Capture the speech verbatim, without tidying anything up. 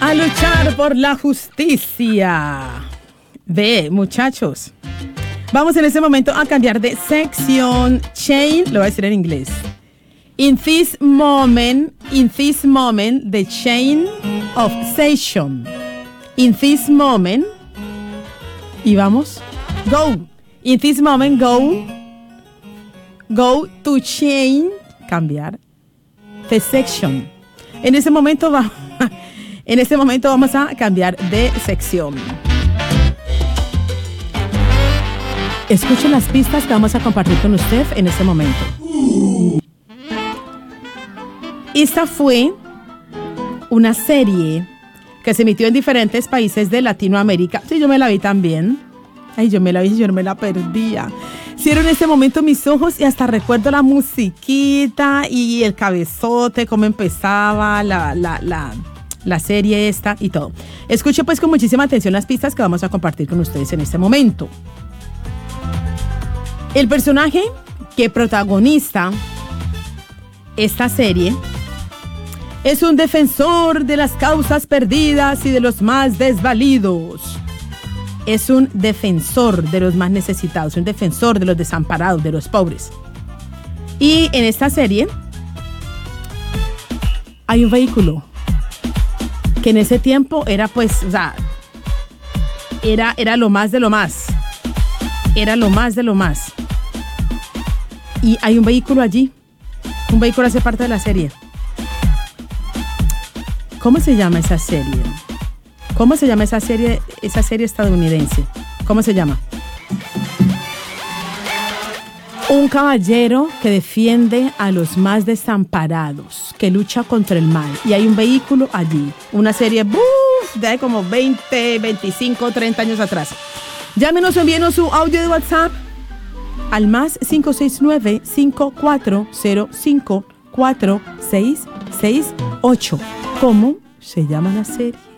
A luchar por la justicia. Ve, muchachos. Vamos en este momento a cambiar de sección. Chain, lo voy a decir en inglés. In this moment, in this moment, the chain of session. In this moment. Y vamos. Go. In this moment, go. Go to chain. Cambiar. The section. En ese momento va, en ese momento vamos a cambiar de sección. Escuchen las pistas que vamos a compartir con usted en este momento. Esta fue una serie que se emitió en diferentes países de Latinoamérica. Sí, yo me la vi también. Ay, yo me la vi, yo no me la perdía. Cierro en este momento mis ojos y hasta recuerdo la musiquita y el cabezote, cómo empezaba la, la, la, la serie esta y todo. Escuche pues con muchísima atención las pistas que vamos a compartir con ustedes en este momento. El personaje que protagoniza esta serie es un defensor de las causas perdidas y de los más desvalidos. Es un defensor de los más necesitados, un defensor de los desamparados, de los pobres. Y en esta serie hay un vehículo que en ese tiempo era pues, o sea, era, era lo más de lo más. Era lo más de lo más. Y hay un vehículo allí. Un vehículo hace parte de la serie. ¿Cómo se llama esa serie? ¿Cómo se llama esa serie, esa serie estadounidense? ¿Cómo se llama? Un caballero que defiende a los más desamparados, que lucha contra el mal. Y hay un vehículo allí. Una serie ¡buf! De como veinte, veinticinco, treinta años atrás. Llámenos o envíenos su audio de WhatsApp al más cinco seis nueve, cinco cuatro cero cinco, cuatro seis seis ocho. ¿Cómo se llama la serie?